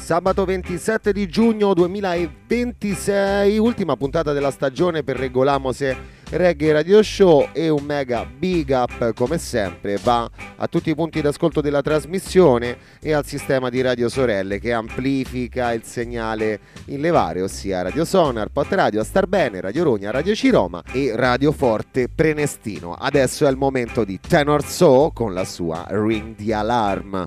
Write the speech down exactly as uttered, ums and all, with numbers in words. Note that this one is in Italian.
Sabato ventisette di giugno duemilaventisei, ultima puntata della stagione per Regolamos Reggae Radio Show, e un mega big up come sempre va a tutti i punti d'ascolto della trasmissione e al sistema di radio sorelle che amplifica il segnale in levare, ossia Radio Sonar, Pot Radio, Star Bene, Radio Rogna, Radio Ciroma e Radio Forte Prenestino. Adesso è il momento di Tenor So con la sua Ring the Alarm.